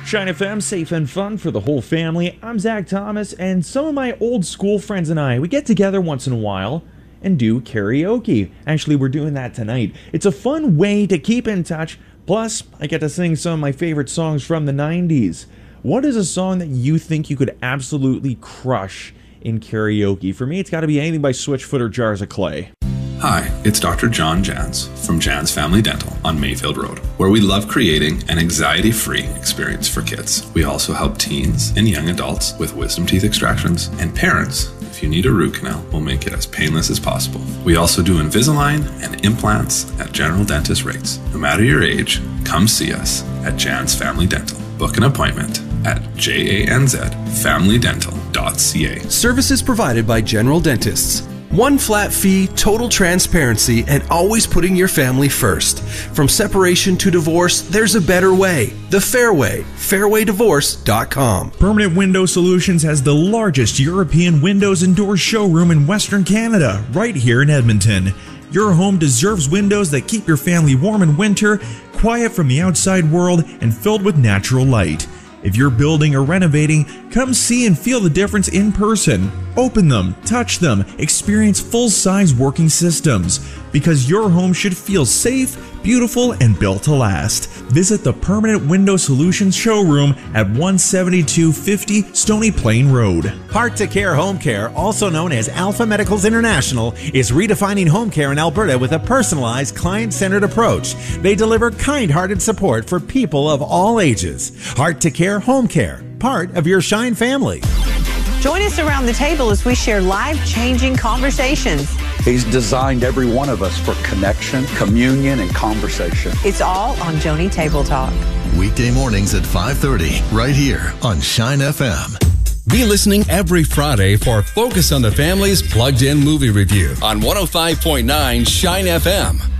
Shine FM, safe and fun for the whole family. I'm Zach Thomas, and some of my old school friends and I, we get together once in a while and do karaoke. Actually, we're doing that tonight. It's a fun way to keep in touch, plus I get to sing some of my favorite songs from the 90s. What is a song that you think you could absolutely crush in karaoke? For me, it's got to be anything by Switchfoot or Jars of Clay. Hi, it's Dr. John Jans from Jans Family Dental on Mayfield Road, where we love creating an anxiety-free experience for kids. We also help teens and young adults with wisdom teeth extractions, and parents, if you need a root canal, we'll make it as painless as possible. We also do Invisalign and implants at general dentist rates. No matter your age, come see us at Jans Family Dental. Book an appointment at janzfamilydental.ca. Services provided by general dentists. One flat fee, total transparency, and always putting your family first. From separation to divorce, there's a better way. The Fair Way. FairwayDivorce.com. Permanent Window Solutions has the largest European windows and doors showroom in Western Canada, right here in Edmonton. Your home deserves windows that keep your family warm in winter, quiet from the outside world, and filled with natural light. If you're building or renovating, come see and feel the difference in person. Open them, touch them, experience full-size working systems. Because your home should feel safe, beautiful, and built to last. Visit the Permanent Window Solutions showroom at 17250 Stony Plain Road. Heart to Care Home Care, also known as Alpha Medicals International, is redefining home care in Alberta with a personalized, client-centered approach. They deliver kind-hearted support for people of all ages. Heart to Care Home Care, part of your Shine family. Join us around the table as we share life-changing conversations. He's designed every one of us for connection, communion, and conversation. It's all on Joni Table Talk. Weekday mornings at 5:30, right here on Shine FM. Be listening every Friday for Focus on the Family's Plugged In Movie Review on 105.9 Shine FM.